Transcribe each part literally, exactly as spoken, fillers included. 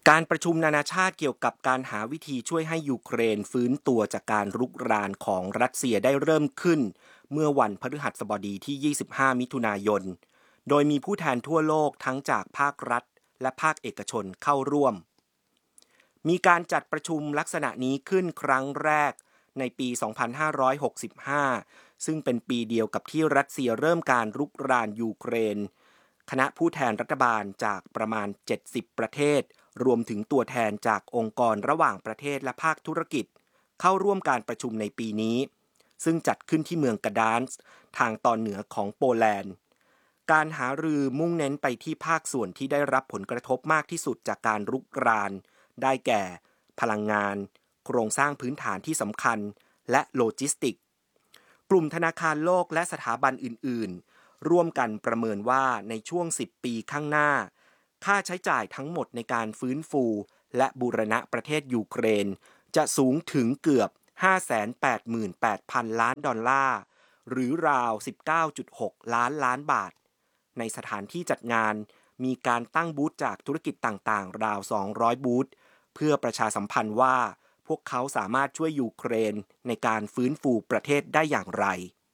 การประชุมนานาชาติเกี่ยวกับการหาวิธีช่วยให้ยูเครนฟื้นตัวจากการรุกรานของรัสเซียได้เริ่มขึ้นเมื่อวันพฤหัสบดีที่ยี่สิบห้ามิถุนายนโดยมีผู้แทนทั่วโลกทั้งจากภาครัฐและภาคเอกชนเข้าร่วมมีการจัดประชุมลักษณะนี้ขึ้นครั้งแรกในปีสองพันห้าร้อยหกสิบห้าซึ่งเป็นปีเดียวกับที่รัสเซียเริ่มการรุกรานยูเครนคณะผู้แทนรัฐบาลจากประมาณเจ็ดสิบประเทศรวมถึงตัวแทนจากองค์กรระหว่างประเทศและภาคธุรกิจเข้าร่วมการประชุมในปีนี้ซึ่งจัดขึ้นที่เมืองกระดานส์ทางตอนเหนือของโปแลนด์การหารือมุ่งเน้นไปที่ภาคส่วนที่ได้รับผลกระทบมากที่สุดจากการรุกรานได้แก่พลังงานโครงสร้างพื้นฐานที่สำคัญและโลจิสติกกลุ่มธนาคารโลกและสถาบันอื่นๆร่วมกันประเมินว่าในช่วงสิบปีข้างหน้าค่าใช้จ่ายทั้งหมดในการฟื้นฟูและบูรณะประเทศยูเครนจะสูงถึงเกือบ ห้าแสนแปดหมื่นแปดพัน ล้านดอลลาร์หรือราว สิบเก้าจุดหก ล้านล้านบาทในสถานที่จัดงานมีการตั้งบูธจากธุรกิจต่างๆราวสองร้อยบูธเพื่อประชาสัมพันธ์ว่าพวกเขาสามารถช่วยยูเครนในการฟื้นฟูประเทศได้อย่างไร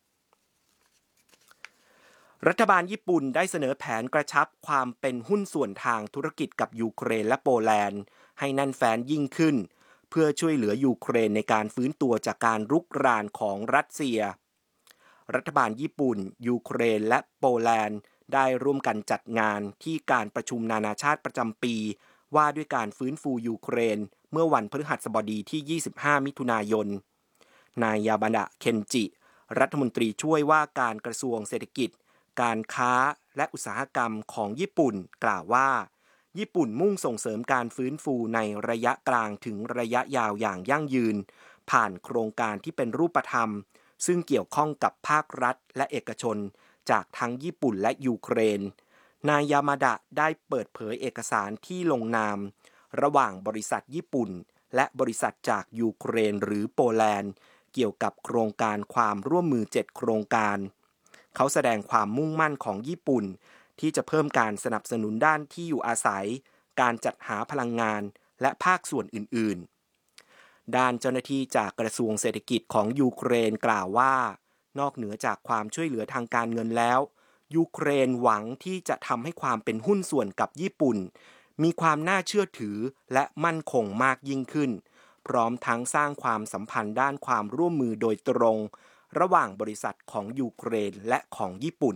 รัฐบาลญี่ปุ่นได้เสนอแผนกระชับความเป็นหุ้นส่วนทางธุรกิจกับยูเครนและโปแลนด์ให้แน่นแฟ้นยิ่งขึ้นเพื่อช่วยเหลือยูเครนในการฟื้นตัวจากการรุกรานของรัสเซียรัฐบาลญี่ปุ่นยูเครนและโปแลนด์ได้ร่วมกันจัดงานที่การประชุมนานาชาติประจำปีว่าด้วยการฟื้นฟูยูเครนเมื่อวันพฤหัสบดีที่ยี่สิบห้ามิถุนายนนายยามาดะเคนจิรัฐมนตรีช่วยว่าการกระทรวงเศรษฐกิจการค้าและอุตสาหกรรมของญี่ปุ่นกล่าวว่าญี่ปุ่นมุ่งส่งเสริมการฟื้นฟูในระยะกลางถึงระยะยาวอย่างยั่งยืนผ่านโครงการที่เป็นรูปธรรมซึ่งเกี่ยวข้องกับภาครัฐและเอกชนจากทั้งญี่ปุ่นและยูเครนนายยามาดะได้เปิดเผยเอกสารที่ลงนามระหว่างบริษัทญี่ปุ่นและบริษัทจากยูเครนหรือโปแลนด์เกี่ยวกับโครงการความร่วมมือเจ็ดโครงการเขาแสดงความมุ่งมั่นของญี่ปุ่นที่จะเพิ่มการสนับสนุนด้านที่อยู่อาศัยการจัดหาพลังงานและภาคส่วนอื่นๆด้านเจ้าหน้าที่จากกระทรวงเศรษฐกิจของยูเครนกล่าวว่านอกเหนือจากความช่วยเหลือทางการเงินแล้วยูเครนหวังที่จะทำให้ความเป็นหุ้นส่วนกับญี่ปุ่นมีความน่าเชื่อถือและมั่นคงมากยิ่งขึ้นพร้อมทั้งสร้างความสัมพันธ์ด้านความร่วมมือโดยตรงระหว่างบริษัทของยูเครนและของญี่ปุ่น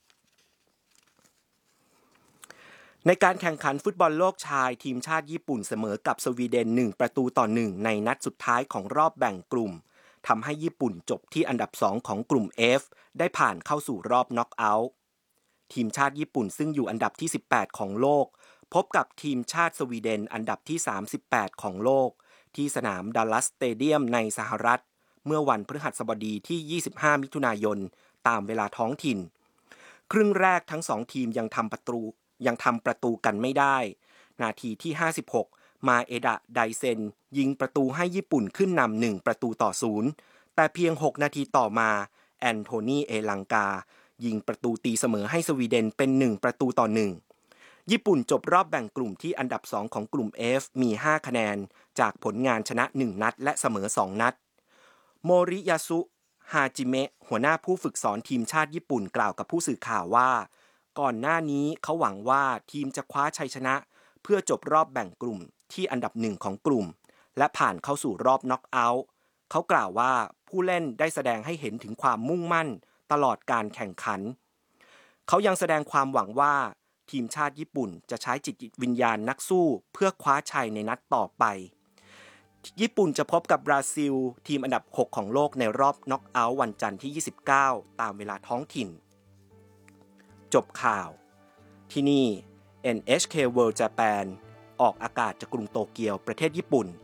ในการแข่งขันฟุตบอลโลกชายทีมชาติญี่ปุ่นเสมอกับสวีเดนหนึ่งประตูต่อหนึ่งในนัดสุดท้ายของรอบแบ่งกลุ่มทำให้ญี่ปุ่นจบที่อันดับสองของกลุ่ม F ได้ผ่านเข้าสู่รอบน็อกเอาท์ทีมชาติญี่ปุ่นซึ่งอยู่อันดับที่สิบแปดของโลกพบกับทีมชาติสวีเดนอันดับที่สามสิบแปดของโลกที่สนามดัลลัสสเตเดียมในสหรัฐเมื่อวันพฤหัสบดีที่ยี่สิบห้ามิถุนายนตามเวลาท้องถิ่นครึ่งแรกทั้งสองทีมยังทำประตูยังทำประตูกันไม่ได้นาทีที่ห้าสิบหกมาเอดะไดเซนยิงประตูให้ญี่ปุ่นขึ้นนำหนึ่งประตูต่อศูนย์แต่เพียงหกนาทีต่อมาแอนโทนีเอลังกายิงประตูตีเสมอให้สวีเดนเป็นหนึ่งประตูต่อหนึ่งญี่ปุ่นจบรอบแบ่งกลุ่มที่อันดับสองของกลุ่ม F มีห้าคะแนนจากผลงานชนะหนึ่งนัดและเสมอสองนัดโมริยาสุฮาจิเมะหัวหน้าผู้ฝึกสอนทีมชาติญี่ปุ่นกล่าวกับผู้สื่อข่าวว่าก่อนหน้านี้เขาหวังว่าทีมจะคว้าชัยชนะเพื่อจบรอบแบ่งกลุ่มที่อันดับหนึ่งของกลุ่มและผ่านเข้าสู่รอบน็อกเอาท์เขากล่าวว่าผู้เล่นได้แสดงให้เห็นถึงความมุ่งมั่นตลอดการแข่งขันเขายังแสดงความหวังว่าทีมชาติญี่ปุ่นจะใช้จิตวิญญาณนักสู้เพื่อคว้าชัยในนัดต่อไปญี่ปุ่นจะพบกับบราซิลทีมอันดับหกของโลกในรอบน็อกเอาท์วันจันทร์ที่ยี่สิบเก้าตามเวลาท้องถิ่นจบข่าวที่นี่ เอ็น เอช เค World Japan ออกอากาศจากกรุงโตเกียวประเทศญี่ปุ่น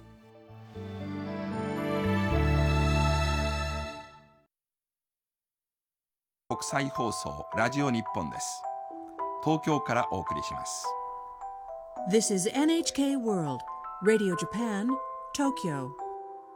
国際放送ラジオ日本です。東京からお送りします。 This is เอ็น เอช เค World Radio Japan, Tokyo.